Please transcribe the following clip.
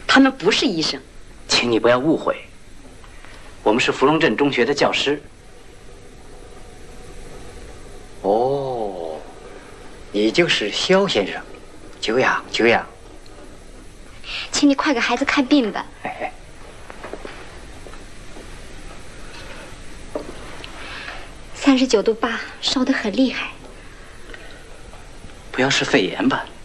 他们不是医生。 请你不要误会，我们是芙蓉镇中学的教师。 哦，你就是肖先生，久仰久仰。 请你快给孩子看病吧。39度8，烧得很厉害。 不要是肺炎吧？